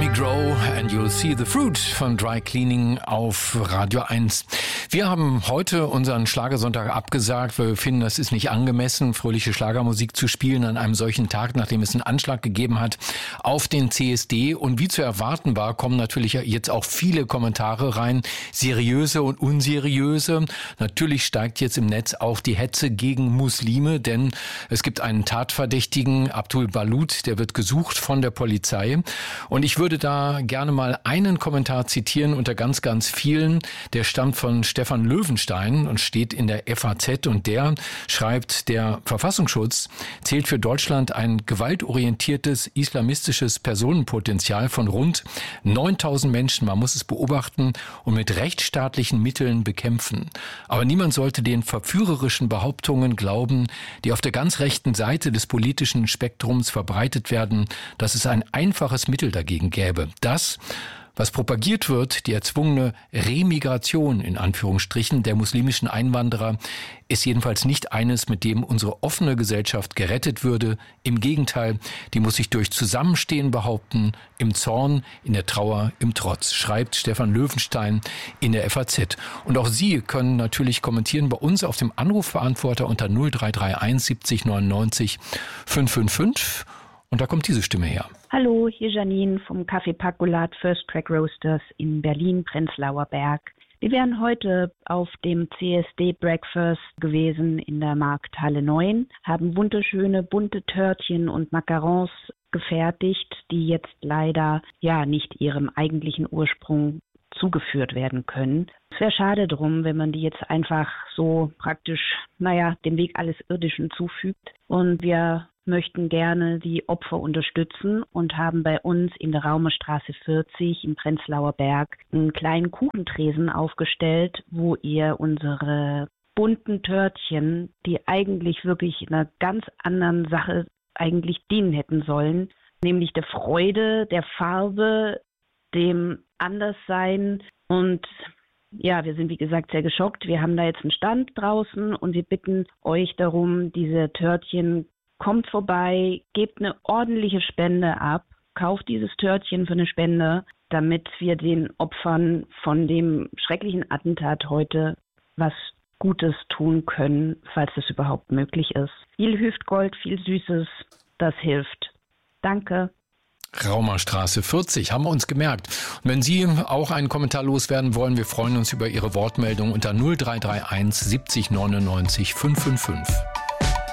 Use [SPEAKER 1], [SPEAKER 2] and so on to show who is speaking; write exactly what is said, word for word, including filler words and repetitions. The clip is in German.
[SPEAKER 1] Me Grow and You'll See the Fruit von Dry Cleaning auf Radio eins. Wir haben heute unseren Schlagersonntag abgesagt, weil wir finden, das ist nicht angemessen, fröhliche Schlagermusik zu spielen an einem solchen Tag, nachdem es einen Anschlag gegeben hat auf den C S D. Und wie zu erwarten war, kommen natürlich jetzt auch viele Kommentare rein, seriöse und unseriöse. Natürlich steigt jetzt im Netz auch die Hetze gegen Muslime, denn es gibt einen Tatverdächtigen, Abdul Balut, der wird gesucht von der Polizei. Und ich würde da gerne mal einen Kommentar zitieren unter ganz, ganz vielen. Der stammt von Stefan Löwenstein und steht in der F A Z. Und der schreibt, der Verfassungsschutz zählt für Deutschland ein gewaltorientiertes islamistisches Personenpotenzial von rund neuntausend Menschen. Man muss es beobachten und mit rechtsstaatlichen Mitteln bekämpfen. Aber niemand sollte den verführerischen Behauptungen glauben, die auf der ganz rechten Seite des politischen Spektrums verbreitet werden, dass es ein einfaches Mittel dagegen gäbe. Das, was propagiert wird, die erzwungene Remigration in Anführungsstrichen der muslimischen Einwanderer, ist jedenfalls nicht eines, mit dem unsere offene Gesellschaft gerettet würde. Im Gegenteil, die muss sich durch Zusammenstehen behaupten, im Zorn, in der Trauer, im Trotz, schreibt Stefan Löwenstein in der F A Z. Und auch Sie können natürlich kommentieren bei uns auf dem Anrufbeantworter unter null drei drei eins siebzig neunundneunzig fünf fünf fünf. Und da kommt diese Stimme her.
[SPEAKER 2] Hallo, hier Janine vom Café Pacolat First Track Roasters in Berlin-Prenzlauer Berg. Wir wären heute auf dem C S D Breakfast gewesen in der Markthalle neun, haben wunderschöne bunte Törtchen und Macarons gefertigt, die jetzt leider ja nicht ihrem eigentlichen Ursprung zugeführt werden können. Es wäre schade drum, wenn man die jetzt einfach so praktisch, naja, dem Weg alles Irdischen zufügt. Und wir möchten gerne die Opfer unterstützen und haben bei uns in der Raumerstraße vierzig im Prenzlauer Berg einen kleinen Kuchentresen aufgestellt, wo ihr unsere bunten Törtchen, die eigentlich wirklich einer ganz anderen Sache eigentlich dienen hätten sollen, nämlich der Freude, der Farbe, dem Anderssein. Und ja, wir sind wie gesagt sehr geschockt. Wir haben da jetzt einen Stand draußen und wir bitten euch darum, diese Törtchen, kommt vorbei, gebt eine ordentliche Spende ab, kauft dieses Törtchen für eine Spende, damit wir den Opfern von dem schrecklichen Attentat heute was Gutes tun können, falls das überhaupt möglich ist. Viel Hüftgold, viel Süßes, das hilft. Danke.
[SPEAKER 1] Raumerstraße vierzig, haben wir uns gemerkt. Und wenn Sie auch einen Kommentar loswerden wollen, wir freuen uns über Ihre Wortmeldung unter null drei drei eins siebzig neunundneunzig fünf fünf fünf.